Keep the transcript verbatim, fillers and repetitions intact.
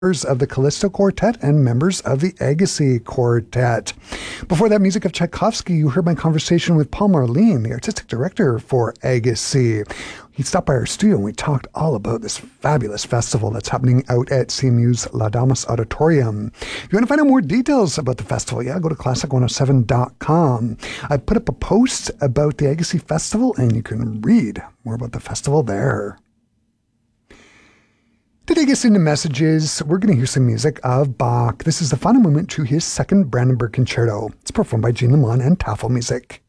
members of the Callisto Quartet and members of the Agassi Quartet. Before that, music of Tchaikovsky, you heard my conversation with Paul Marlene, the artistic director for Agassi. He stopped by our studio and we talked all about this fabulous festival that's happening out at C M U's La Damas Auditorium. If you want to find out more details about the festival, yeah, go to classic one oh seven dot com. I put up a post about the Agassi Festival and you can read more about the festival there. Today gets into messages. We're going to hear some music of Bach. This is the final movement to his second Brandenburg Concerto. It's performed by Jean Lamont and Tafel Music.